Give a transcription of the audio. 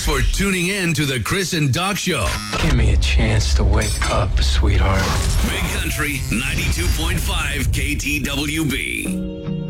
for tuning in to the Chris and Doc Show. Give me a chance to wake up, sweetheart. Big Country 92.5 KTWB.